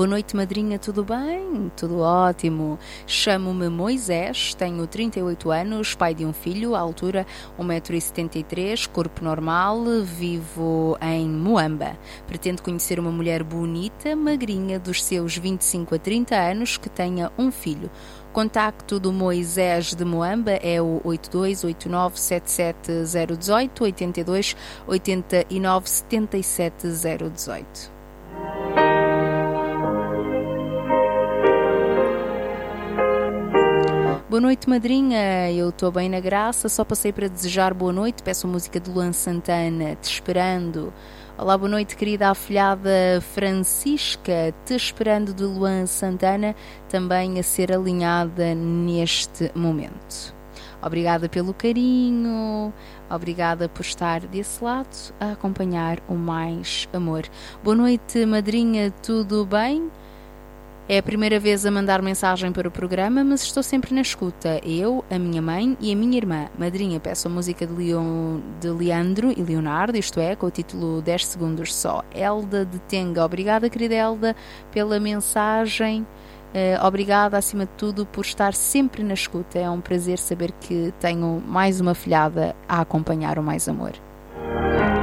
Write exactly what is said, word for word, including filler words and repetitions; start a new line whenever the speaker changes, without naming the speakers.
Boa noite, madrinha, tudo bem? Tudo ótimo. Chamo-me Moisés, tenho trinta e oito anos, pai de um filho, altura um metro e setenta e três, corpo normal, vivo em Moamba. Pretendo conhecer uma mulher bonita, magrinha, dos seus vinte e cinco a trinta anos, que tenha um filho. Contacto do Moisés de Moamba é o oito dois oito nove sete sete zero um oito, oito dois oito nove sete sete zero um oito. Boa noite, madrinha. Eu estou bem na graça, só passei para desejar boa noite. Peço a música de Luan Santana, Te Esperando. Olá, boa noite, querida afilhada Francisca, Te Esperando, de Luan Santana, também a ser alinhada neste momento. Obrigada pelo carinho, obrigada por estar desse lado a acompanhar o Mais Amor. Boa noite, madrinha, tudo bem? É a primeira vez a mandar mensagem para o programa, mas estou sempre na escuta. Eu, a minha mãe e a minha irmã. Madrinha, peço a música de, Leon, de Leandro e Leonardo, isto é, com o título dez segundos só. Elda de Tenga. Obrigada, querida Elda, pela mensagem. Uh, obrigada, acima de tudo, por estar sempre na escuta. É um prazer saber que tenho mais uma filhada a acompanhar o Mais Amor.